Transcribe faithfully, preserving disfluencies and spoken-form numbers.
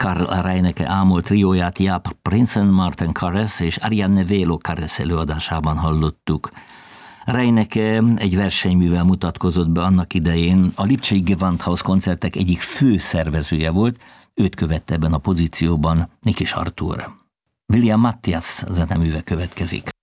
Karl Reinecke ámol trióját Jaap Prinsen, Martin Karesz és Ariane Vélo Karesz előadásában hallottuk. Reinecke egy versenyművel mutatkozott be annak idején, a Lipcsei Gewandhaus koncertek egyik fő szervezője volt, őt követte ebben a pozícióban Nikis Artúr. William Matthias zeneműve következik.